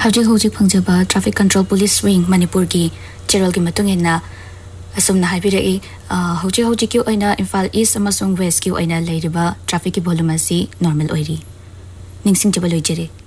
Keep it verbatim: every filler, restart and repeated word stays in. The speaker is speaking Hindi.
हौजिक हौजिक फंगजबा traffic control police wing Manipur की चेरल की मतुंगेना असुमना हाइबिरई हौजिक हौजिक की ओइना इम्फाल ईस्ट अमसुंग वेस्ट की ओइना लेरिबा ट्रैफिक की वॉल्यूम असी नॉर्मल ओइरी निंगसिंग जबा लोइजरे।